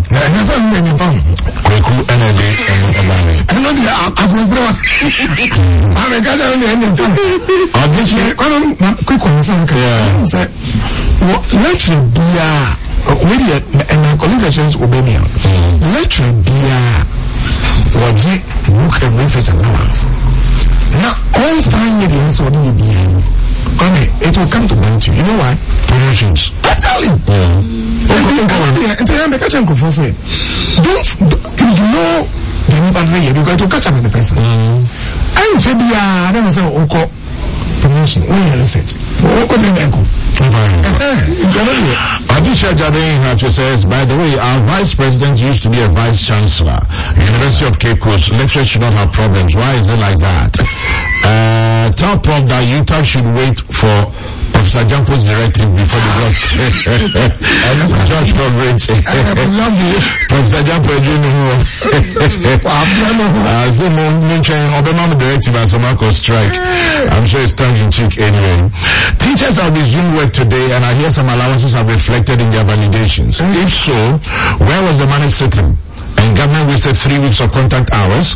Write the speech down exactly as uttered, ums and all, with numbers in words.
And something in fun. Kweku energy and Obama. I know the Apostle. I'm a guy on the end of fun. Obviously, quick one, yeah. Say, let you be a with and my collegations obey me. Let you be a what you book and research allowance. Now, all five millions or the B M. Okay, it will come to bite you. You know why? Promotions. That's all. Yeah. Don't, you know, you're going to catch up with the person. I'm J B R, I don't say, okay, promotion. We have research. Adisha Jadeh says, by the way, our vice president used to be a vice chancellor. University of Cape Coast. Lecturers should not have problems. Why is it like that? Uh, tell Prof that Utah should wait for Professor Jampo's directive before the judge. Judge for great. Professor Jampo, you know. As the mentioned, Obama directive as a Marco strike. I'm sure it's tongue in cheek anyway. Teachers have resumed work today, and I hear some allowances have reflected in their validations. If so, where was the money sitting? And government wasted three weeks of contact hours